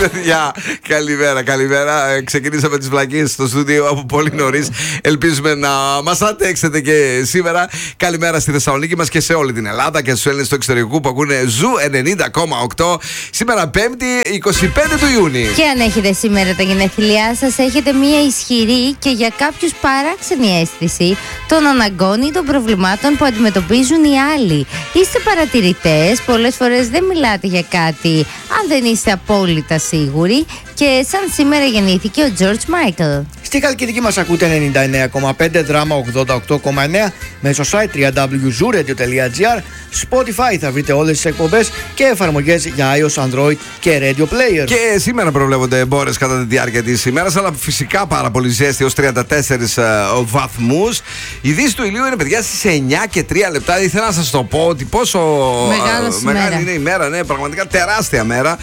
Παιδιά, καλημέρα. Ξεκινήσαμε τις βλακίες στο στούντιο από πολύ νωρίς. Ελπίζουμε να μας αντέξετε και σήμερα. Καλημέρα στη Θεσσαλονίκη μας και σε όλη την Ελλάδα και στους Έλληνες του εξωτερικού που ακούνε Ζου 90,8. Σήμερα 5η 25 του Ιούνιου. Και αν έχετε σήμερα τα γενέθλιά σας, έχετε μια ισχυρή και για κάποιους παράξενη αίσθηση των αναγκών ή των προβλημάτων που αντιμετωπίζουν οι άλλοι. Είστε παρατηρητές, πολλές φορές δεν μιλάτε για κάτι αν δεν είστε απόλυτα σίγουροι. Και σαν σήμερα γεννήθηκε ο George Michael. Στη Χαλκιδική μας ακούτε 99,5, δράμα 88,9, μέσω site www.zuradio.gr, Spotify θα βρείτε όλες τις εκπομπές και εφαρμογές για iOS, Android και Radio Player. Και σήμερα προβλέπονται εμπόρες κατά τη διάρκεια της ημέρας, αλλά φυσικά πάρα πολύ ζέστη ως 34 βαθμούς. Η δύση του ηλίου είναι, παιδιά, στις 9 και 3 λεπτά. Ήθελα να σας το πω ότι πόσο μεγάλη είναι η μέρα, ναι, πραγματικά τεράστια μέρα.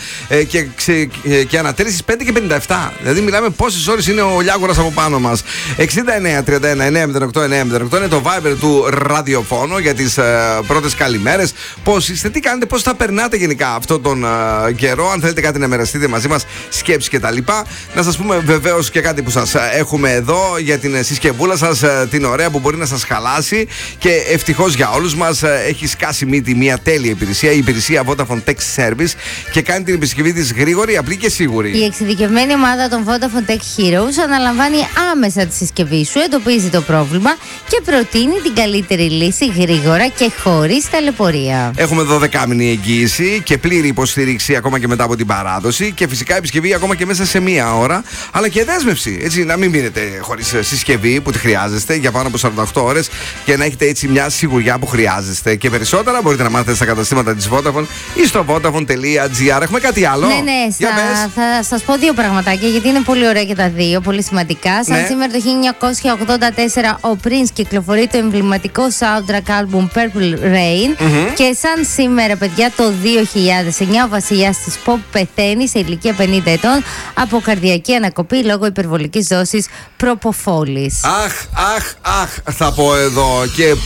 Και ανατέλει στις 5 και 57. Δηλαδή, μιλάμε πόσες ώρες είναι ο Λιάγορας από πάνω μας. 69 31 908 908 είναι το Viber του ραδιοφώνου για τις πρώτες καλημέρες. Πώς είστε, τι κάνετε, πώς θα περνάτε γενικά αυτόν τον καιρό. Αν θέλετε κάτι να μοιραστείτε μαζί μας, σκέψεις κτλ. Να σας πούμε βεβαίως και κάτι που σας έχουμε εδώ για την συσκευούλα σας, την ωραία που μπορεί να σας χαλάσει. Και ευτυχώς για όλους μας έχει σκάσει μύτη μια τέλεια υπηρεσία, η υπηρεσία Vodafone Tech Service, και κάνει την επισκευή της γρήγορη, απλή και σίγουρη. Η εξειδικευμένη ομάδα των Vodafone Tech Heroes αναλαμβάνει άμεσα τη συσκευή σου, εντοπίζει το πρόβλημα και προτείνει την καλύτερη λύση γρήγορα και χωρίς ταλαιπωρία. Έχουμε 12μηνη εγγύηση και πλήρη υποστήριξη ακόμα και μετά από την παράδοση, και φυσικά επισκευή ακόμα και μέσα σε μία ώρα, αλλά και δέσμευση. Έτσι, να μην μείνετε χωρίς συσκευή που τη χρειάζεστε για πάνω από 48 ώρες και να έχετε έτσι μια σιγουριά που χρειάζεστε. Και περισσότερα μπορείτε να μάθετε στα καταστήματα της Vodafone ή στο vodafone.gr. Έχουμε κάτι άλλο? Ναι, θα σας πω δύο πραγματάκια, γιατί είναι πολύ ωραία και τα δύο, πολύ σημαντικά. Σαν σήμερα το 1984 ο Prince κυκλοφορεί το εμβληματικό soundtrack album Purple Rain. Και σαν σήμερα, παιδιά, το 2009 ο βασιλιάς της pop πεθαίνει σε ηλικία 50 ετών από καρδιακή ανακοπή λόγω υπερβολικής δόσης προποφόλης. Αχ, θα πω εδώ. Και